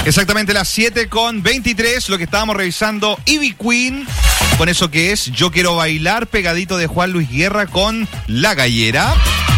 Exactamente las 7:23, lo que estábamos revisando, Ivy Queen, con eso que es Yo Quiero Bailar, pegadito de Juan Luis Guerra con La Gallera.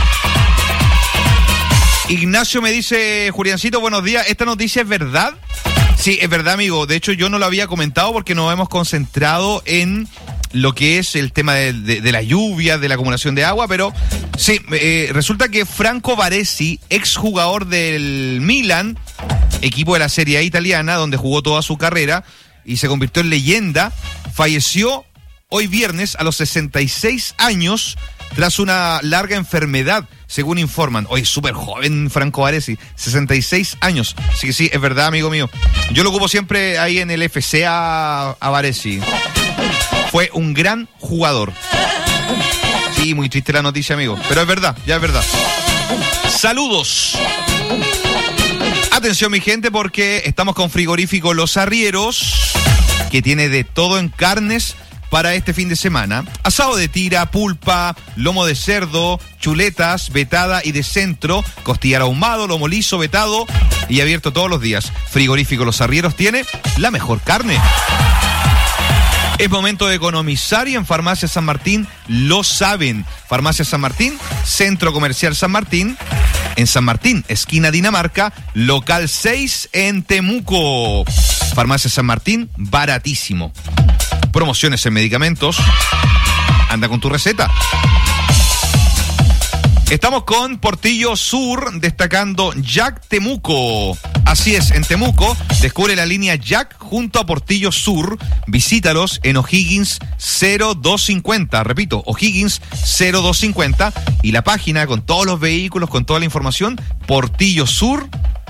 Ignacio me dice, Juliancito, buenos días, ¿esta noticia es verdad? Sí, es verdad, amigo. De hecho, yo no lo había comentado porque nos hemos concentrado en lo que es el tema de la lluvia, de la acumulación de agua, pero sí, resulta que Franco Baresi, exjugador del Milan, equipo de la Serie A italiana, donde jugó toda su carrera y se convirtió en leyenda, falleció hoy viernes a los 66 años tras una larga enfermedad, según informan. Hoy súper joven Franco Baresi, 66 años. Así que sí, es verdad, amigo mío. Yo lo ocupo siempre ahí en el FC a Baresi. Fue un gran jugador. Sí, muy triste la noticia, amigo. Pero es verdad, ya es verdad. Saludos. Atención, mi gente, porque estamos con Frigorífico Los Arrieros, que tiene de todo en carnes para este fin de semana. Asado de tira, pulpa, lomo de cerdo, chuletas, vetada y de centro, costillar ahumado, lomo liso, vetado y abierto todos los días. Frigorífico Los Arrieros tiene la mejor carne. Es momento de economizar y en Farmacia San Martín lo saben. Farmacia San Martín, Centro Comercial San Martín, en San Martín, esquina Dinamarca, local 6 en Temuco. Farmacia San Martín, baratísimo. Promociones en medicamentos. Anda con tu receta. Estamos con Portillo Sur, destacando Jack Temuco. Así es, en Temuco, descubre la línea Jack junto a Portillo Sur. Visítalos en O'Higgins 0250. Repito, O'Higgins 0250. Y la página con todos los vehículos, con toda la información, portillosur.cl.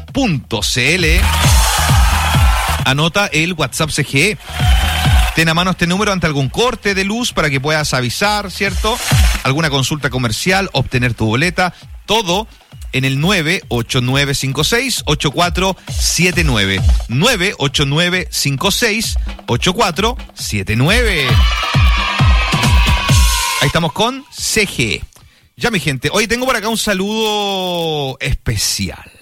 Anota el WhatsApp CGE. Ten a mano este número ante algún corte de luz para que puedas avisar, ¿cierto? Alguna consulta comercial, obtener tu boleta, todo en el 98956-8479. 98956-8479. Ahí estamos con CGE. Ya, mi gente, hoy tengo por acá un saludo especial.